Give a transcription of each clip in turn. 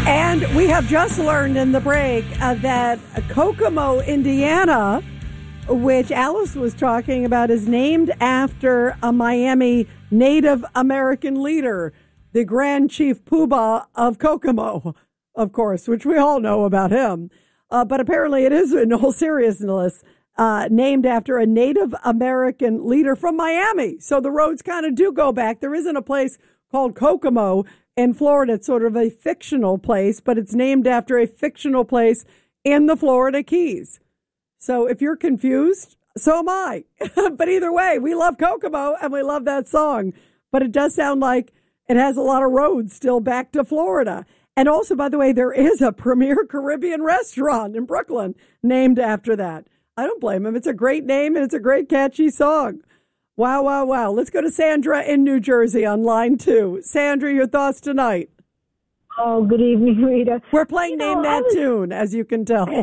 And we have just learned in the break that Kokomo, Indiana, which Alice was talking about, is named after a Miami Native American leader, the Grand Chief Poobah of Kokomo, of course, which we all know about him. But apparently it is, in all seriousness, named after a Native American leader from Miami. So the roads kind of do go back. There isn't a place called Kokomo in Florida. It's sort of a fictional place, but it's named after a fictional place in the Florida Keys. So if you're confused, so am I. But either way, we love Kokomo and we love that song. But it does sound like it has a lot of roads still back to Florida. And also, by the way, there is a premier Caribbean restaurant in Brooklyn named after that. I don't blame him. It's a great name and it's a great catchy song. Wow, wow, wow. Let's go to Sandra in New Jersey on line 2. Sandra, your thoughts tonight? Oh, good evening, Rita. We're playing Name That Tune, as you can tell.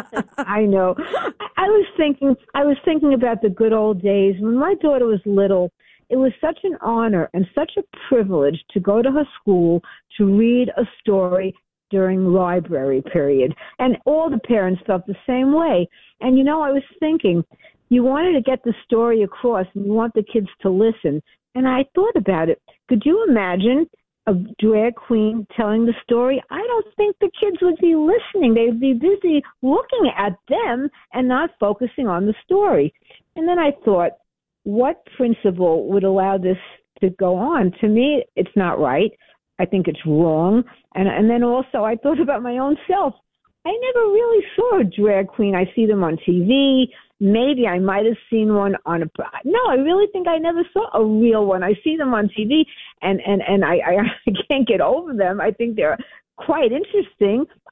I know. I was thinking about the good old days when my daughter was little. It was such an honor and such a privilege to go to her school to read a story during library period. And all the parents felt the same way. And, I was thinking, you wanted to get the story across and you want the kids to listen. And I thought about it. Could you imagine a drag queen telling the story? I don't think the kids would be listening. They'd be busy looking at them and not focusing on the story. And then I thought, what principle would allow this to go on? To me, it's not right. I think it's wrong. And then also I thought about my own self. I never really saw a drag queen. I see them on TV. Maybe I might have seen one on no, I really think I never saw a real one. I see them on TV and I can't get over them. I think they're quite interesting.